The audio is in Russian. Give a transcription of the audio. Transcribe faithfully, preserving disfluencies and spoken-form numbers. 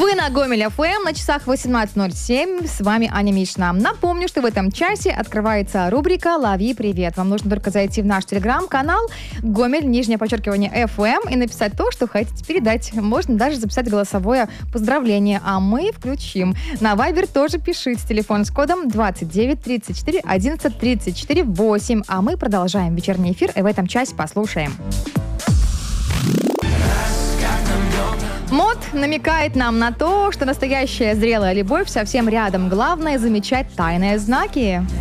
Вы на Гомель эф эм, на часах восемнадцать ноль семь. С вами Аня Мишна. Напомню, что в этом часе открывается рубрика «Лови привет». Вам нужно только зайти в наш телеграм-канал Гомель, нижнее подчеркивание, эф эм и написать то, что хотите передать. Можно даже записать голосовое поздравление, а мы включим. На Вайбер тоже пишите. Телефон с кодом двадцать девять тридцать четыре одиннадцать тридцать четыре восемь. А мы продолжаем вечерний эфир и в этом часе послушаем. Мод намекает нам на то, что настоящая зрелая любовь совсем рядом. Главное — замечать тайные знаки.